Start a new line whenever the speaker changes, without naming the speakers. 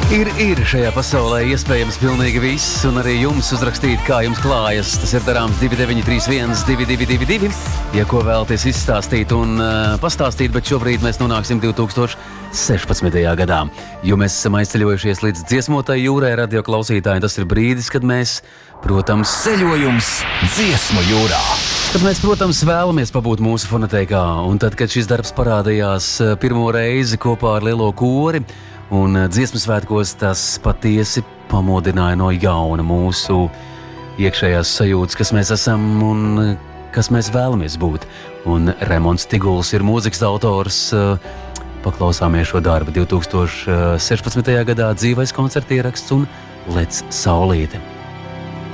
Ir šajā pasaulē iespējams pilnīgi viss, un arī jums uzrakstīt, kā jums klājas. Tas ir darāms 2931 2222, ja ko vēlaties izstāstīt un pastāstīt, bet šobrīd mēs nonāksim 2016. gadā, jo mēs esam aizceļojušies līdz dziesmotai jūrai, radio klausītāji. Tas ir brīdis, kad mēs, protams,
ceļojums dziesmu jūrā.
Kad mēs, protams, vēlamies pabūt mūsu fonoteikā, un tad, kad šis darbs parādījās pirmo reizi kopā ar lielo kori, un dziesmu svētkos tas patiesi pamodināja no jauna mūsu iekšējās sajūtas, kas mēs esam un kas mēs vēlamies būt. Un Remonds Tiguls ir mūzikas autors. Paklausāmies šo darbu 2016. gadā dzīvais koncertieraksts un Lec saulīte.